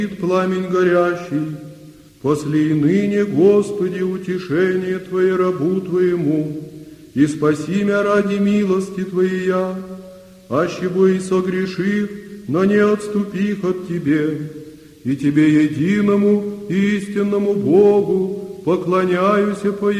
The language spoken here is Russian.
пламень горящий, после и ныне, Господи, утешение Твое рабу Твоему, и спаси меня ради милости Твоя, аще бо и согрешив, но не отступих от Тебе, и Тебе единому истинному Богу поклоняюся по